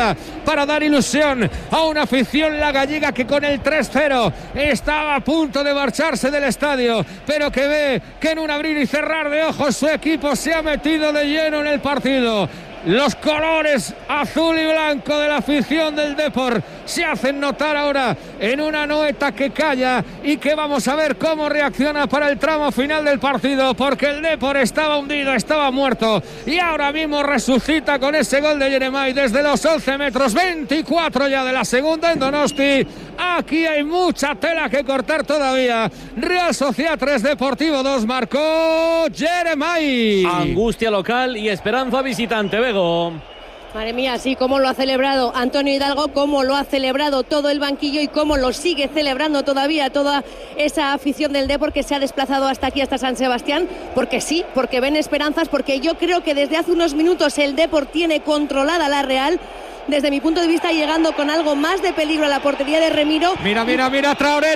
ayuda para dar ilusión a una afición la gallega que con el 3-0 estaba a punto de marcharse del estadio, pero que ve que en un abrir y cerrar de ojos su equipo se ha metido de lleno en el partido. Los colores azul y blanco de la afición del Depor se hacen notar ahora en una Anoeta que calla y que vamos a ver cómo reacciona para el tramo final del partido, porque el Depor estaba hundido, estaba muerto y ahora mismo resucita con ese gol de Jeremai desde los 11 metros, 24 ya de la segunda en Donosti. Aquí hay mucha tela que cortar todavía. Real Sociedad 3, Deportivo 2, marcó Jeremai. Angustia local y esperanza visitante, Bego. Madre mía, sí, cómo lo ha celebrado Antonio Hidalgo, cómo lo ha celebrado todo el banquillo y cómo lo sigue celebrando todavía toda esa afición del Depor que se ha desplazado hasta aquí, hasta San Sebastián, porque sí, porque ven esperanzas, porque yo creo que desde hace unos minutos el Depor tiene controlada la Real. Desde mi punto de vista, llegando con algo más de peligro a la portería de Remiro. Mira, Traoré.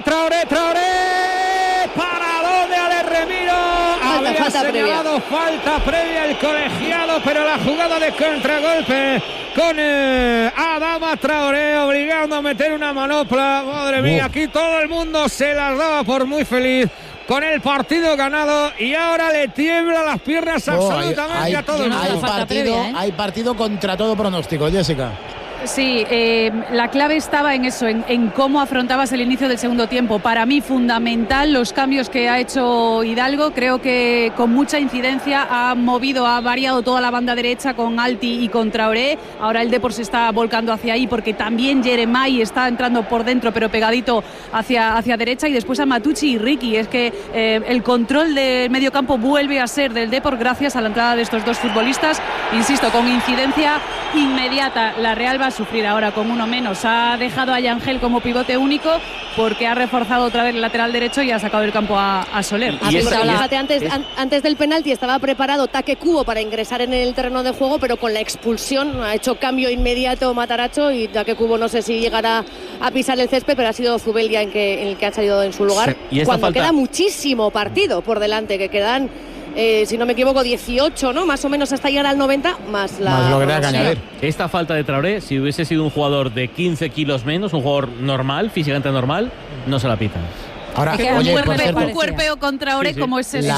Paradón de Ale Remiro. Había señalado falta previa el colegiado, pero la jugada de contragolpe con Adama Traoré obligando a meter una manopla. Madre mía, aquí todo el mundo se las daba por muy feliz con el partido ganado y ahora le tiembla las piernas absolutamente a todo el mundo. Hay partido contra todo pronóstico, Jessica. Sí, la clave estaba en eso, en cómo afrontabas el inicio del segundo tiempo. Para mí fundamental los cambios que ha hecho Hidalgo, creo que con mucha incidencia ha variado toda la banda derecha con Alti y con Traoré. Ahora el Depor se está volcando hacia ahí porque también Jeremai está entrando por dentro pero pegadito hacia derecha, y después a Matucci y Ricky. Es que el control del medio campo vuelve a ser del Depor gracias a la entrada de estos dos futbolistas, insisto, con incidencia inmediata. La Real va a sufrir ahora con uno menos. Ha dejado a Yangel como pivote único porque ha reforzado otra vez el lateral derecho y ha sacado del campo a Soler. Antes del penalti estaba preparado Take Kubo para ingresar en el terreno de juego, pero con la expulsión ha hecho cambio inmediato Matarazzo y Take Kubo no sé si llegará a pisar el césped, pero ha sido Zubeldia en el que ha salido en su lugar. Sí. Cuando queda muchísimo partido por delante, que quedan si no me equivoco 18, ¿no? Más o menos hasta llegar al 90 más lo que tenga que añadir. Esta falta de Traoré, si hubiese sido un jugador de 15 kilos menos, un jugador normal, físicamente normal, no se la pitan. Ahora, un cuerpeo con Traoré, sí. Como es eso.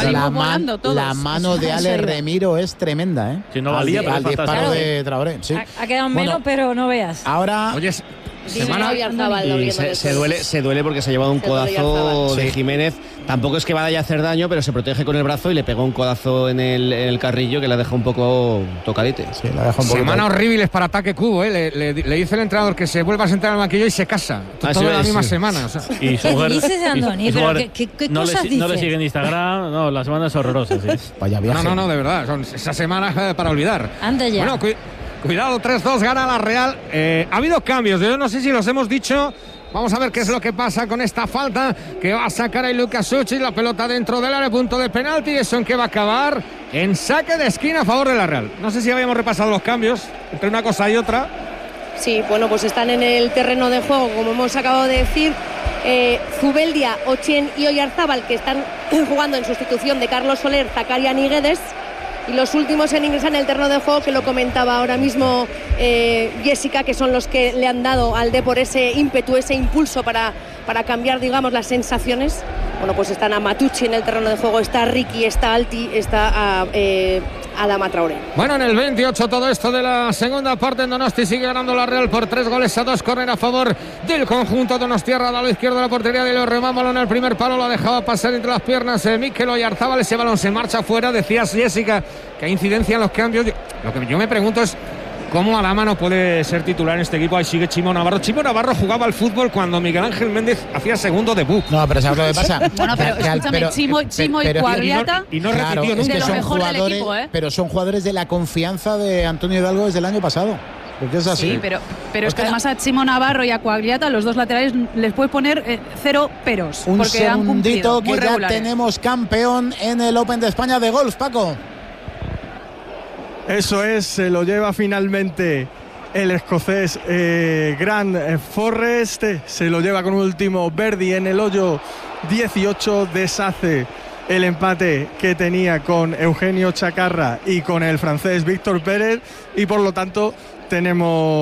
La mano de Ale Remiro es tremenda, ¿eh? Si no valía, al disparo de Traoré. Sí. Ha quedado menos, pero no veas. Ahora. Oye, se duele porque se ha llevado un codazo de Jiménez. Tampoco es que vaya a hacer daño, pero se protege con el brazo y le pegó un codazo en el carrillo que la deja un poco tocadite. Sí, la deja un poco. Semana horribles para Take Kubo, le dice el entrenador que se vuelva a sentar al banquillo y se casa. Toda la misma semana. O sea. Y ¿qué dices, Andoni? ¿Qué cosas dices? No le sigue en Instagram, no, la semana es horrorosa. Sí. Vaya viaje. No, de verdad. Son esas semanas para olvidar. Anda ya. Bueno, cuidado, 3-2 gana la Real. Ha habido cambios, yo no sé si los hemos dicho. Vamos a ver qué es lo que pasa con esta falta que va a sacar a Lucas Suchi, la pelota dentro del área, punto de penalti, eso en que va a acabar en saque de esquina a favor de la Real. No sé si habíamos repasado los cambios entre una cosa y otra. Sí, bueno, pues están en el terreno de juego, como hemos acabado de decir, Zubeldia, Ochien y Oyarzábal, que están jugando en sustitución de Carlos Soler, Zakaria y Guedes. Y los últimos en ingresar en el terreno de juego, que lo comentaba ahora mismo Jessica, que son los que le han dado al Depor ese ímpetu, ese impulso para cambiar, digamos, las sensaciones. Bueno, pues están a Matucci en el terreno de juego, está Ricky, está Alti, está Adama Traoré. Bueno, en el 28 todo esto de la segunda parte en Donosti, sigue ganando la Real por 3-2, córner a favor del conjunto donostiarra, a la izquierda de la portería de los Remámbolo en el primer palo, lo dejaba pasar entre las piernas Mikel Oyarzábal, ese balón se marcha fuera. Decías, Jessica, que hay incidencia en los cambios. Lo que yo me pregunto es ¿cómo Adama no puede ser titular en este equipo? Ahí sigue Chimo Navarro. Chimo Navarro jugaba al fútbol cuando Miguel Ángel Méndez hacía segundo debut. No, pero ¿sabes lo que pasa? Bueno, pero escúchame, Chimo y Cuagliata. Y no repitió nunca. Es que son jugadores, equipo, pero son jugadores de la confianza de Antonio Hidalgo desde el año pasado. Porque es así. Sí, pero es que además a Chimo Navarro y a Cuagliata, los dos laterales, les puedes poner 0 peros. Un porque segundito han que ya tenemos campeón en el Open de España de golf, Paco. Eso es, se lo lleva finalmente el escocés Grant Forrest, se lo lleva con un último birdie en el hoyo 18, deshace el empate que tenía con Eugenio Chacarra y con el francés Víctor Pérez, y por lo tanto tenemos